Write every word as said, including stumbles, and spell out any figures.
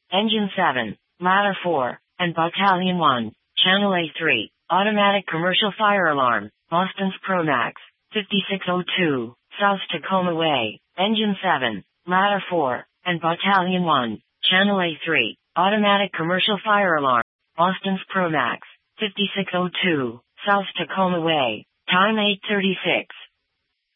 Engine seven, Ladder four, and Battalion one, Channel A three, Automatic Commercial Fire Alarm, Boston's Promax, fifty-six oh two, South Tacoma Way. Engine seven, Ladder four, and Battalion one, Channel A three, Automatic Commercial Fire Alarm, Boston's Promax, fifty-six oh two, South Tacoma Way. Time eight thirty-six.